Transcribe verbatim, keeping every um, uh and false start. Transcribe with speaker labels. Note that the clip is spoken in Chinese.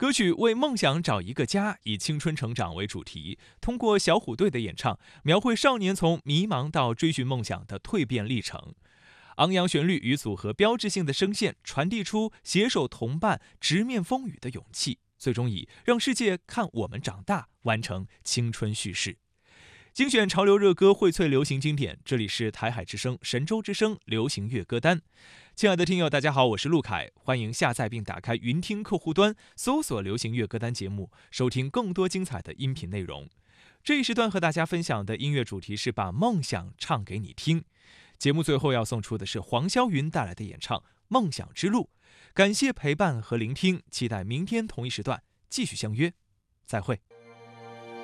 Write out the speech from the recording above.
Speaker 1: 歌曲《为梦想找一个家》以青春成长为主题，通过小虎队的演唱，描绘少年从迷茫到追寻梦想的蜕变历程。昂扬旋律与组合标志性的声线，传递出携手同伴、直面风雨的勇气，最终以让世界看我们长大完成青春叙事。精选潮流热歌，荟萃流行经典，这里是台海之声、神州之声流行乐歌单。亲爱的听友，大家好，我是陆凯，欢迎下载并打开云听客户端，搜索流行乐歌单节目，收听更多精彩的音频内容。这一时段和大家分享的音乐主题是把梦想唱给你听。节目最后要送出的是黄霄云带来的演唱《梦想之路》。感谢陪伴和聆听，期待明天同一时段继续相约，再会。